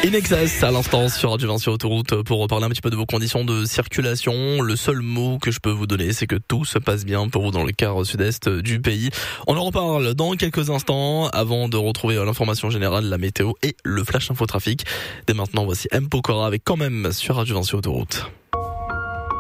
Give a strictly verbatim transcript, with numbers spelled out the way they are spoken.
Inexas à l'instant sur Radio Vinci Autoroute pour reparler un petit peu de vos conditions de circulation. Le seul mot que je peux vous donner, c'est que tout se passe bien pour vous dans le quart sud-est du pays. On en reparle dans quelques instants avant de retrouver l'information générale, la météo et le flash infotrafic. Dès maintenant, voici M. Pokora avec Quand même sur Radio Vinci Autoroute.